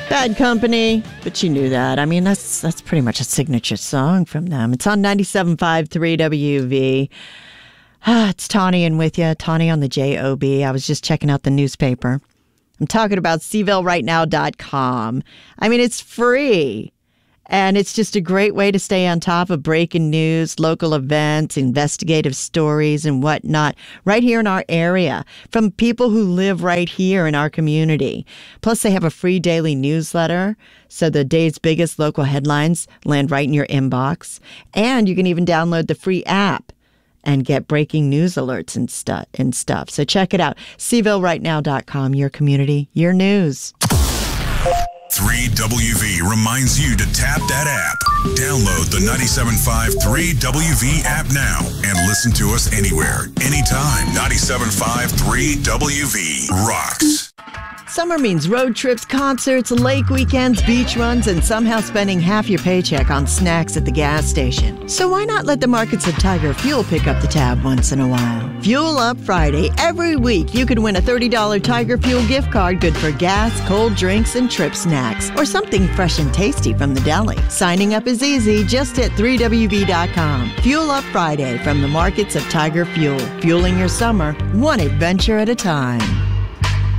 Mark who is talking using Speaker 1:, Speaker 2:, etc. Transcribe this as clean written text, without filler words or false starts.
Speaker 1: Bad Company, but you knew that. I mean, that's pretty much a signature song from them. It's on 97.5 3WV. It's Tawny and with you, Tawny on the JOB. I was just checking out the newspaper. I'm talking about CVilleRightNow.com. I mean, it's free. And it's just a great way to stay on top of breaking news, local events, investigative stories, and whatnot right here in our area from people who live right here in our community. Plus, they have a free daily newsletter, so the day's biggest local headlines land right in your inbox. And you can even download the free app and get breaking news alerts and stuff. So check it out. CVilleRightNow.com, your community, your news.
Speaker 2: 3WV reminds you to tap that app. Download the 97.5 3WV app now and listen to us anywhere, anytime. 97.5 3WV rocks.
Speaker 1: Summer means road trips, concerts, lake weekends, beach runs, and somehow spending half your paycheck on snacks at the gas station. So why not let the markets of Tiger Fuel pick up the tab once in a while? Fuel Up Friday. Every week, you could win a $30 Tiger Fuel gift card good for gas, cold drinks, and trip snacks, or something fresh and tasty from the deli. Signing up is easy. Just hit 3WV.com. Fuel Up Friday from the markets of Tiger Fuel. Fueling your summer, one adventure at a time.